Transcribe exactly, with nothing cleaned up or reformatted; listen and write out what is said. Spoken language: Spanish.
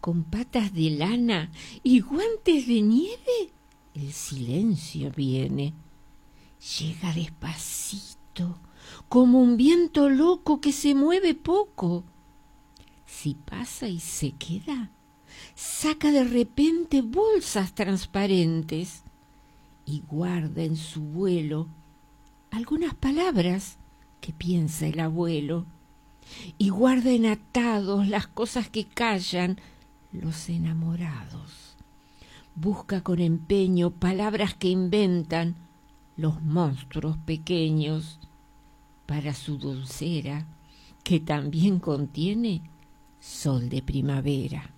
con patas de lana y guantes de nieve, el silencio viene. Llega despacito, como un viento loco que se mueve poco. Si pasa y se queda, saca de repente bolsas transparentes y guarda en su vuelo algunas palabras que piensa el abuelo, y guarda en atados las cosas que callan los enamorados. Busca con empeño palabras que inventan los monstruos pequeños para su dulcera, que también contiene sol de primavera.